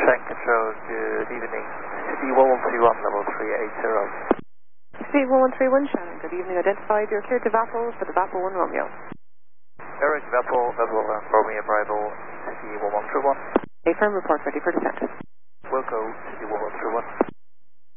Tank Control, good evening. City 1131, level 380. City 1131, Shannon, good evening. Identified, you're cleared to Vappel for the Vappel 1 Romeo. Eric Vappel, level Romeo arrival, City 1131. A firm report ready for descent. Wilco, City 1131.